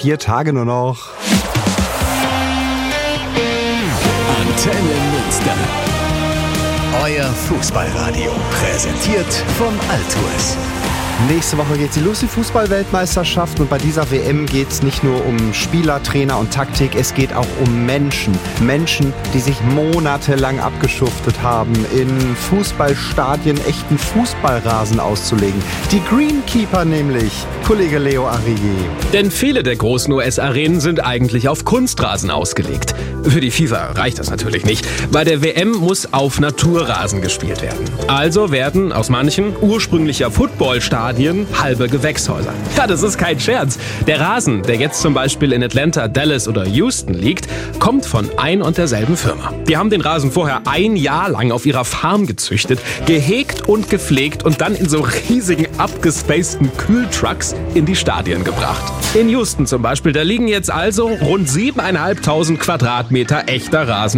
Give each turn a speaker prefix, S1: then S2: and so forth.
S1: 4 Tage nur noch.
S2: Antenne Münster. Euer Fußballradio. Präsentiert von Altours.
S1: Nächste Woche geht die Lucy-Fußball-Weltmeisterschaft und bei dieser WM geht es nicht nur um Spieler, Trainer und Taktik, es geht auch um Menschen. Menschen, die sich monatelang abgeschuftet haben, in Fußballstadien echten Fußballrasen auszulegen. Die Greenkeeper nämlich, Kollege Leo Arrighi.
S3: Denn viele der großen US-Arenen sind eigentlich auf Kunstrasen ausgelegt. Für die FIFA reicht das natürlich nicht. Bei der WM muss auf Naturrasen gespielt werden. Also werden aus manchen ursprünglicher Footballstadien halbe Gewächshäuser. Ja, das ist kein Scherz. Der Rasen, der jetzt zum Beispiel in Atlanta, Dallas oder Houston liegt, kommt von ein und derselben Firma. Die haben den Rasen vorher 1 Jahr lang auf ihrer Farm gezüchtet, gehegt und gepflegt und dann in so riesigen, abgespaceden Kühltrucks in die Stadien gebracht. In Houston zum Beispiel, da liegen jetzt also rund 7.500 Quadratmeter echter Rasen